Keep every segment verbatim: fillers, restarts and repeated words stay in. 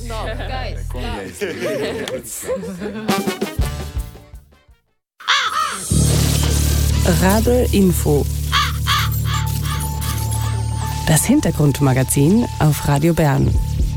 No, guys. Rabe Info. Das Hintergrundmagazin auf Radio Bern.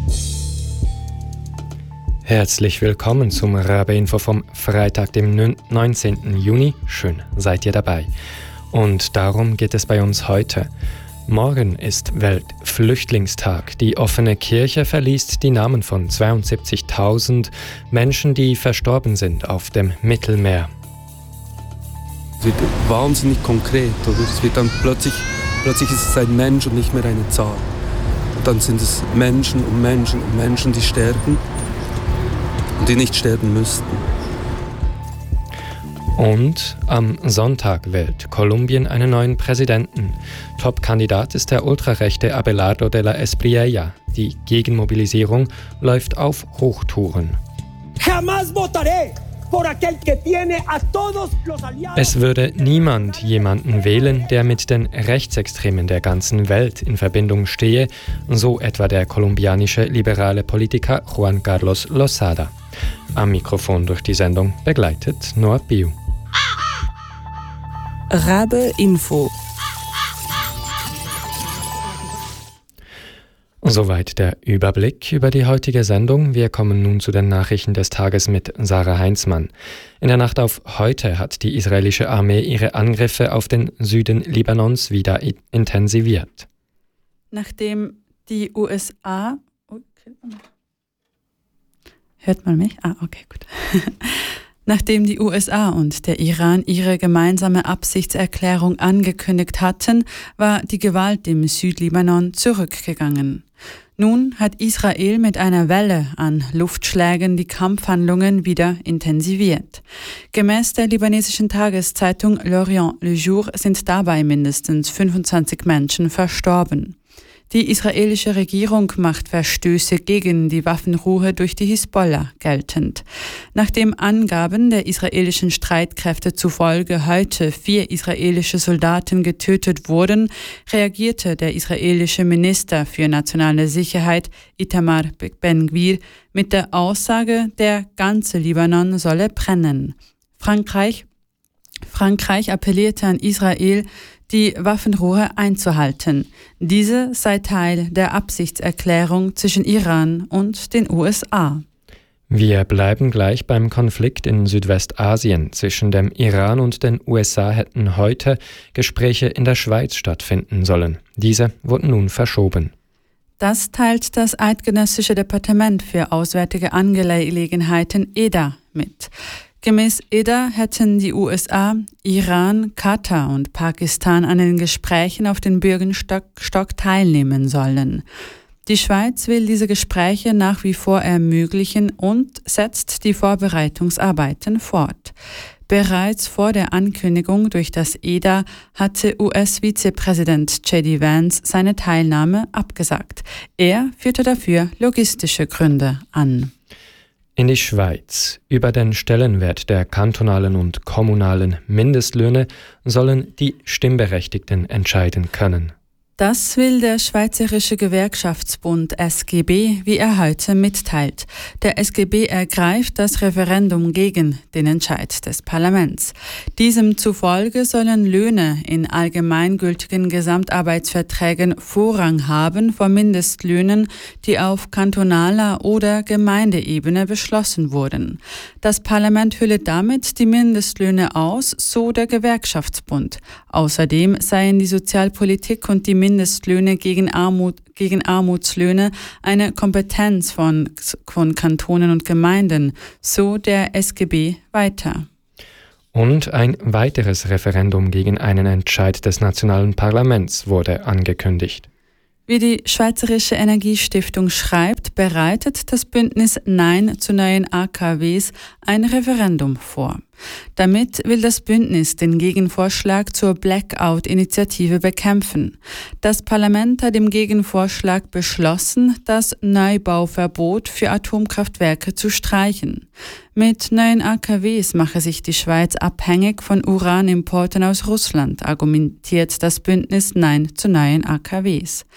Herzlich willkommen zum Rabe Info vom Freitag, dem neunzehnten Juni. Schön, seid ihr dabei. Und darum geht es bei uns heute. Morgen ist Weltflüchtlingstag. Die offene Kirche verliest die Namen von zweiundsiebzigtausend Menschen, die verstorben sind auf dem Mittelmeer. Es wird wahnsinnig konkret, oder? Es wird dann plötzlich, plötzlich ist es ein Mensch und nicht mehr eine Zahl. Und dann sind es Menschen und Menschen und Menschen, die sterben und die nicht sterben müssten. Und am Sonntag wählt Kolumbien einen neuen Präsidenten. Top-Kandidat ist der ultrarechte Abelardo de la Espriella. Die Gegenmobilisierung läuft auf Hochtouren. Es würde niemand jemanden wählen, der mit den Rechtsextremen der ganzen Welt in Verbindung stehe, so etwa der kolumbianische liberale Politiker Juan Carlos Lozada. Am Mikrofon durch die Sendung begleitet Noah Biu. Rabe Info. Soweit der Überblick über die heutige Sendung. Wir kommen nun zu den Nachrichten des Tages mit Sarah Heinzmann. In der Nacht auf heute hat die israelische Armee ihre Angriffe auf den Süden Libanons wieder intensiviert. Nachdem die U S A... Okay. Hört man mich? Ah, okay, gut. Nachdem die U S A und der Iran ihre gemeinsame Absichtserklärung angekündigt hatten, war die Gewalt im Südlibanon zurückgegangen. Nun hat Israel mit einer Welle an Luftschlägen die Kampfhandlungen wieder intensiviert. Gemäß der libanesischen Tageszeitung L'Orient Le Jour sind dabei mindestens fünfundzwanzig Menschen verstorben. Die israelische Regierung macht Verstöße gegen die Waffenruhe durch die Hisbollah geltend. Nachdem Angaben der israelischen Streitkräfte zufolge heute vier israelische Soldaten getötet wurden, reagierte der israelische Minister für nationale Sicherheit Itamar Ben-Gvir mit der Aussage, der ganze Libanon solle brennen. Frankreich, Frankreich appellierte an Israel, die Waffenruhe einzuhalten. Diese sei Teil der Absichtserklärung zwischen Iran und den U S A. Wir bleiben gleich beim Konflikt in Südwestasien. Zwischen dem Iran und den U S A hätten heute Gespräche in der Schweiz stattfinden sollen. Diese wurden nun verschoben. Das teilt das Eidgenössische Departement für Auswärtige Angelegenheiten E D A mit. Gemäß E D A hätten die U S A, Iran, Katar und Pakistan an den Gesprächen auf den Bürgerstock teilnehmen sollen. Die Schweiz will diese Gespräche nach wie vor ermöglichen und setzt die Vorbereitungsarbeiten fort. Bereits vor der Ankündigung durch das E D A hatte U S-Vizepräsident J D Vance seine Teilnahme abgesagt. Er führte dafür logistische Gründe an. In die Schweiz. Über den Stellenwert der kantonalen und kommunalen Mindestlöhne sollen die Stimmberechtigten entscheiden können. Das will der Schweizerische Gewerkschaftsbund S G B, wie er heute mitteilt. Der S G B ergreift das Referendum gegen den Entscheid des Parlaments. Diesem zufolge sollen Löhne in allgemeingültigen Gesamtarbeitsverträgen Vorrang haben vor Mindestlöhnen, die auf kantonaler oder Gemeindeebene beschlossen wurden. Das Parlament hülle damit die Mindestlöhne aus, so der Gewerkschaftsbund. Außerdem seien die Sozialpolitik und die Mindestlöhne gegen Armut, gegen Armutslöhne eine Kompetenz von, von Kantonen und Gemeinden, so der S G B weiter. Und ein weiteres Referendum gegen einen Entscheid des nationalen Parlaments wurde angekündigt. Wie die Schweizerische Energiestiftung schreibt, bereitet das Bündnis Nein zu neuen A K Ws ein Referendum vor. Damit will das Bündnis den Gegenvorschlag zur Blackout-Initiative bekämpfen. Das Parlament hat im Gegenvorschlag beschlossen, das Neubauverbot für Atomkraftwerke zu streichen. Mit neuen A K Ws mache sich die Schweiz abhängig von Uranimporten aus Russland, argumentiert das Bündnis Nein zu neuen A K Ws.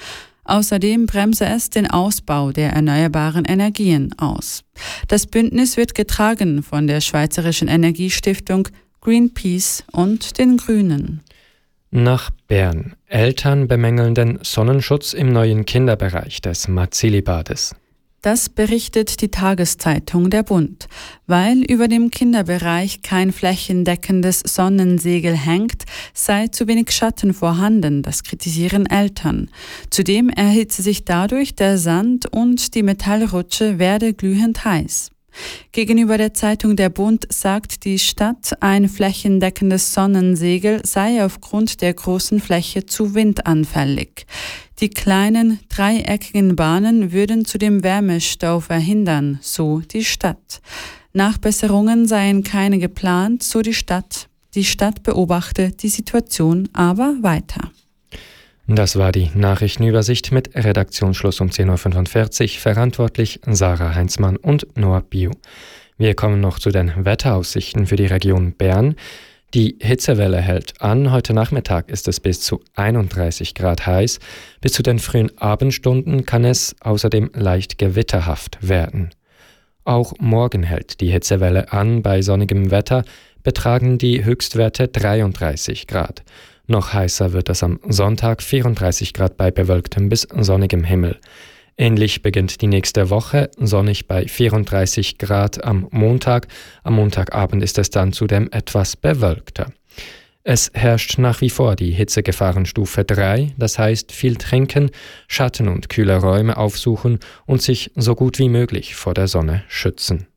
Außerdem bremse es den Ausbau der erneuerbaren Energien aus. Das Bündnis wird getragen von der Schweizerischen Energiestiftung, Greenpeace und den Grünen. Nach Bern. Eltern bemängeln den Sonnenschutz im neuen Kinderbereich des Mazzilli-Bades. Das berichtet die Tageszeitung Der Bund. Weil über dem Kinderbereich kein flächendeckendes Sonnensegel hängt, sei zu wenig Schatten vorhanden, das kritisieren Eltern. Zudem erhitze sich dadurch der Sand und die Metallrutsche werde glühend heiß. Gegenüber der Zeitung Der Bund sagt die Stadt, ein flächendeckendes Sonnensegel sei aufgrund der großen Fläche zu windanfällig. Die kleinen, dreieckigen Bahnen würden zudem Wärmestau verhindern, so die Stadt. Nachbesserungen seien keine geplant, so die Stadt. Die Stadt beobachte die Situation aber weiter. Das war die Nachrichtenübersicht mit Redaktionsschluss um zehn Uhr fünfundvierzig, verantwortlich Sarah Heinzmann und Noah Bio. Wir kommen noch zu den Wetteraussichten für die Region Bern. Die Hitzewelle hält an. Heute Nachmittag ist es bis zu einunddreißig Grad heiß. Bis zu den frühen Abendstunden kann es außerdem leicht gewitterhaft werden. Auch morgen hält die Hitzewelle an. Bei sonnigem Wetter betragen die Höchstwerte dreiunddreißig Grad. Noch heißer wird es am Sonntag, vierunddreißig Grad bei bewölktem bis sonnigem Himmel. Ähnlich beginnt die nächste Woche, sonnig bei vierunddreißig Grad am Montag. Am Montagabend ist es dann zudem etwas bewölkter. Es herrscht nach wie vor die Hitzegefahrenstufe drei, das heißt viel trinken, Schatten- und kühle Räume aufsuchen und sich so gut wie möglich vor der Sonne schützen.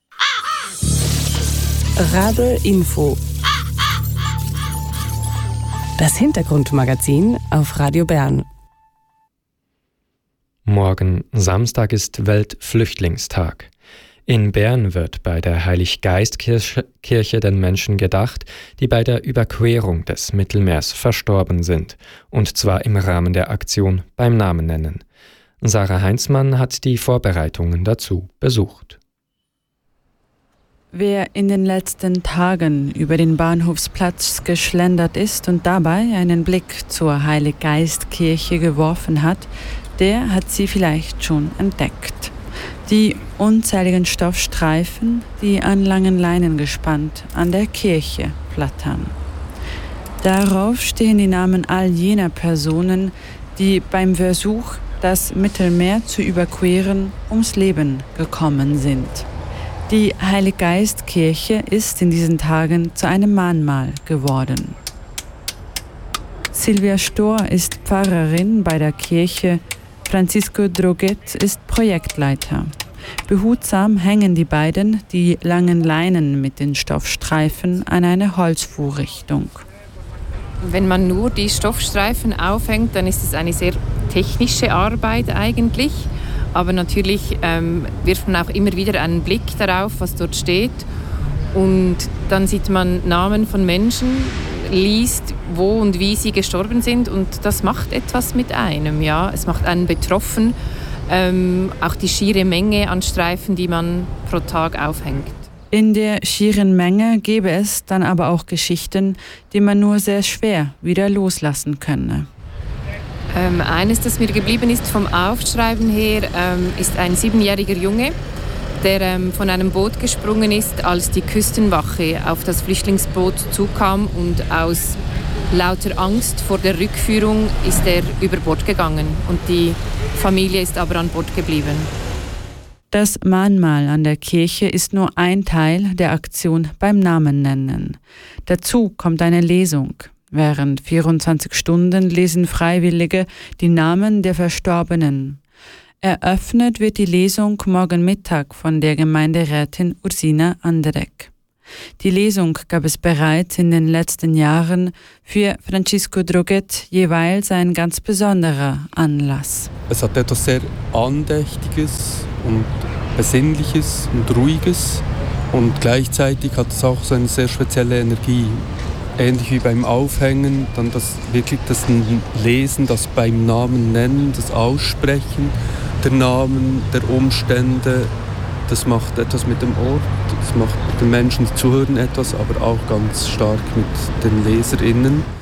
Radio Info. Das Hintergrundmagazin auf Radio Bern. Morgen Samstag ist Weltflüchtlingstag. In Bern wird bei der Heiliggeistkirche den Menschen gedacht, die bei der Überquerung des Mittelmeers verstorben sind, und zwar im Rahmen der Aktion beim Namen nennen. Sarah Heinzmann hat die Vorbereitungen dazu besucht. Wer in den letzten Tagen über den Bahnhofsplatz geschlendert ist und dabei einen Blick zur Heiliggeistkirche geworfen hat, der hat sie vielleicht schon entdeckt. Die unzähligen Stoffstreifen, die an langen Leinen gespannt an der Kirche flattern. Darauf stehen die Namen all jener Personen, die beim Versuch, das Mittelmeer zu überqueren, ums Leben gekommen sind. Die Heiliggeistkirche ist in diesen Tagen zu einem Mahnmal geworden. Silvia Stor ist Pfarrerin bei der Kirche, Francisco Droguet ist Projektleiter. Behutsam hängen die beiden die langen Leinen mit den Stoffstreifen an eine Holzfuhrrichtung. Wenn man nur die Stoffstreifen aufhängt, dann ist es eine sehr technische Arbeit eigentlich. Aber natürlich ähm, wirft man auch immer wieder einen Blick darauf, was dort steht. Und dann sieht man Namen von Menschen, liest, wo und wie sie gestorben sind. Und das macht etwas mit einem. Ja? Es macht einen betroffen. Ähm, auch die schiere Menge an Streifen, die man pro Tag aufhängt. In der schieren Menge gäbe es dann aber auch Geschichten, die man nur sehr schwer wieder loslassen könne. Ähm, eines, das mir geblieben ist vom Aufschreiben her, ähm, ist ein siebenjähriger Junge, der ähm, von einem Boot gesprungen ist, als die Küstenwache auf das Flüchtlingsboot zukam, und aus lauter Angst vor der Rückführung ist er über Bord gegangen und die Familie ist aber an Bord geblieben. Das Mahnmal an der Kirche ist nur ein Teil der Aktion beim Namen nennen. Dazu kommt eine Lesung. Während vierundzwanzig Stunden lesen Freiwillige die Namen der Verstorbenen. Eröffnet wird die Lesung morgen Mittag von der Gemeinderätin Ursina Anderegg. Die Lesung gab es bereits in den letzten Jahren, für Francisco Droguet jeweils ein ganz besonderer Anlass. Es hat etwas sehr Andächtiges und Besinnliches und Ruhiges, und gleichzeitig hat es auch so eine sehr spezielle Energie. Ähnlich wie beim Aufhängen, dann das wirklich das Lesen, das beim Namen nennen, das Aussprechen der Namen, der Umstände, das macht etwas mit dem Ort, das macht mit den Menschen, die zuhören, etwas, aber auch ganz stark mit den LeserInnen.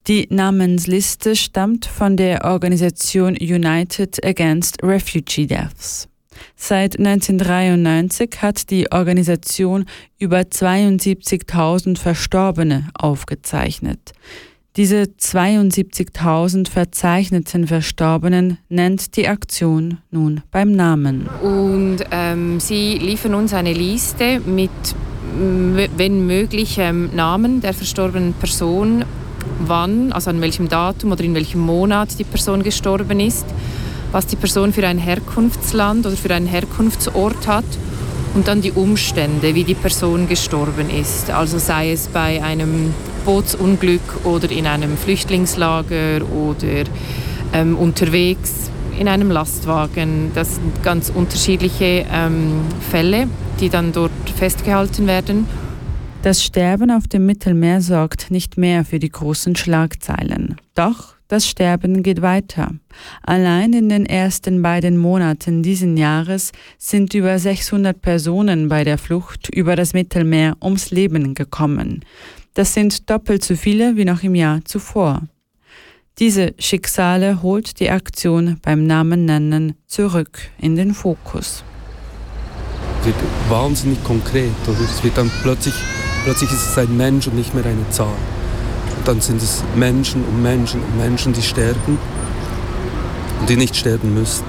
Die Namensliste stammt von der Organisation United Against Refugee Deaths. Seit neunzehnhundertdreiundneunzig hat die Organisation über zweiundsiebzigtausend Verstorbene aufgezeichnet. Diese zweiundsiebzigtausend verzeichneten Verstorbenen nennt die Aktion nun beim Namen. Und ähm, sie liefern uns eine Liste mit, wenn möglich, ähm, Namen der verstorbenen Person, wann, also an welchem Datum oder in welchem Monat die Person gestorben ist, was die Person für ein Herkunftsland oder für einen Herkunftsort hat und dann die Umstände, wie die Person gestorben ist. Also sei es bei einem Bootsunglück oder in einem Flüchtlingslager oder ähm, unterwegs in einem Lastwagen. Das sind ganz unterschiedliche ähm, Fälle, die dann dort festgehalten werden. Das Sterben auf dem Mittelmeer sorgt nicht mehr für die großen Schlagzeilen. Doch das Sterben geht weiter. Allein in den ersten beiden Monaten dieses Jahres sind über sechshundert Personen bei der Flucht über das Mittelmeer ums Leben gekommen. Das sind doppelt so viele wie noch im Jahr zuvor. Diese Schicksale holt die Aktion beim Namen nennen zurück in den Fokus. Es wird wahnsinnig konkret, oder? Es wird dann plötzlich, plötzlich ist es ein Mensch und nicht mehr eine Zahl. Und dann sind es Menschen und Menschen und Menschen, die sterben und die nicht sterben müssten.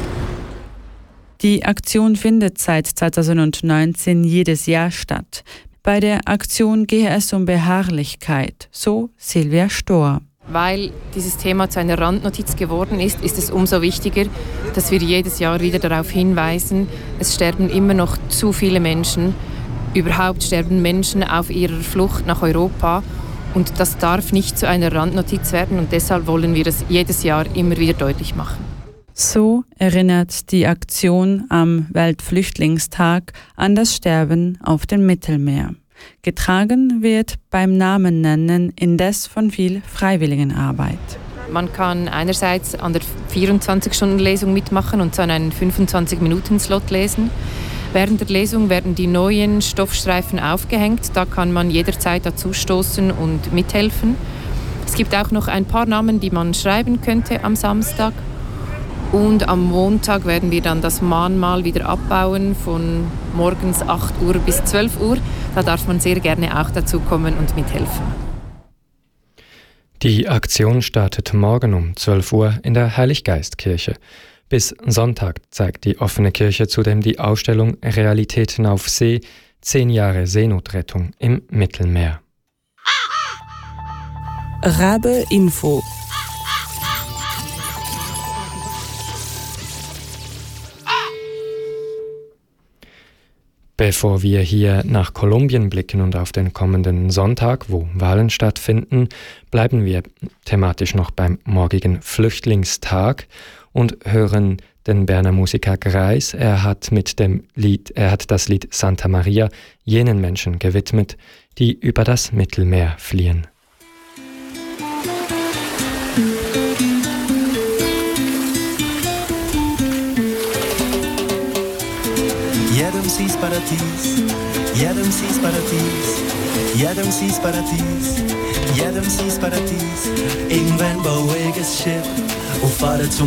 Die Aktion findet seit zweitausendneunzehn jedes Jahr statt. Bei der Aktion gehe es um Beharrlichkeit, so Silvia Stohr. Weil dieses Thema zu einer Randnotiz geworden ist, ist es umso wichtiger, dass wir jedes Jahr wieder darauf hinweisen, es sterben immer noch zu viele Menschen. Überhaupt sterben Menschen auf ihrer Flucht nach Europa. Und das darf nicht zu einer Randnotiz werden und deshalb wollen wir es jedes Jahr immer wieder deutlich machen. So erinnert die Aktion am Weltflüchtlingstag an das Sterben auf dem Mittelmeer. Getragen wird beim Namen nennen indes von viel Freiwilligenarbeit. Man kann einerseits an der vierundzwanzig-Stunden-Lesung mitmachen und dann einen fünfundzwanzig-Minuten-Slot lesen. Während der Lesung werden die neuen Stoffstreifen aufgehängt. Da kann man jederzeit dazustoßen und mithelfen. Es gibt auch noch ein paar Namen, die man schreiben könnte am Samstag. Und am Montag werden wir dann das Mahnmal wieder abbauen von morgens acht Uhr bis zwölf Uhr. Da darf man sehr gerne auch dazu kommen und mithelfen. Die Aktion startet morgen um zwölf Uhr in der Heiliggeistkirche. Bis Sonntag zeigt die offene Kirche zudem die Ausstellung Realitäten auf See, zehn Jahre Seenotrettung im Mittelmeer. Rabe Info. Bevor wir hier nach Kolumbien blicken und auf den kommenden Sonntag, wo Wahlen stattfinden, bleiben wir thematisch noch beim morgigen Flüchtlingstag und hören den Berner Musiker Greis. Er hat mit dem Lied, er hat das Lied Santa Maria jenen Menschen gewidmet, die über das Mittelmeer fliehen. Jedem sis para tis, jedem sis para tis, jedem sis para tis, jedem sis para tis. Irgendwann baue ich ein Schiff und fahre zum